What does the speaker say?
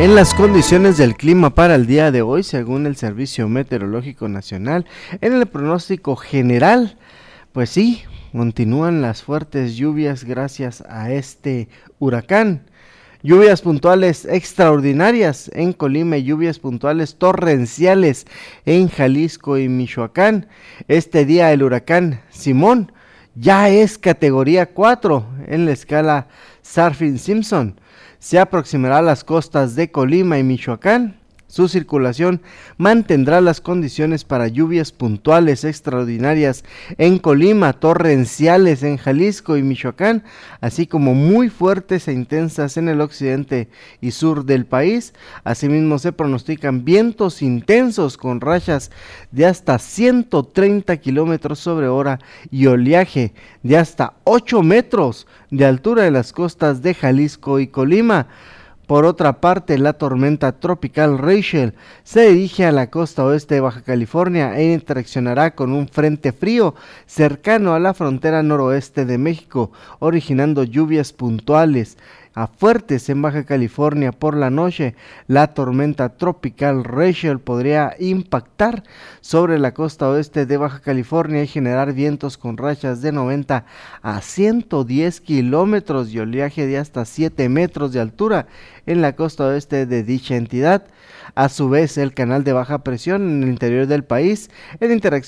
En las condiciones del clima para el día de hoy, según el Servicio Meteorológico Nacional, en el pronóstico general, pues sí, continúan las fuertes lluvias gracias a este huracán. Lluvias puntuales extraordinarias en Colima y lluvias puntuales torrenciales en Jalisco y Michoacán. Este día el huracán Simón ya es categoría 4 en la escala Saffir-Simpson. Se aproximará a las costas de Colima y Michoacán. Su circulación mantendrá las condiciones para lluvias puntuales extraordinarias en Colima, torrenciales en Jalisco y Michoacán, así como muy fuertes e intensas en el occidente y sur del país. Asimismo, se pronostican vientos intensos con rachas de hasta 130 kilómetros sobre hora y oleaje de hasta 8 metros de altura en las costas de Jalisco y Colima. Por otra parte, la tormenta tropical Rachel se dirige a la costa oeste de Baja California e interaccionará con un frente frío cercano a la frontera noroeste de México, originando lluvias puntuales a fuertes en Baja California por la noche. La tormenta tropical Rachel podría impactar sobre la costa oeste de Baja California y generar vientos con rachas de 90 a 110 kilómetros y oleaje de hasta 7 metros de altura en la costa oeste de dicha entidad. A su vez, el canal de baja presión en el interior del país, en interacción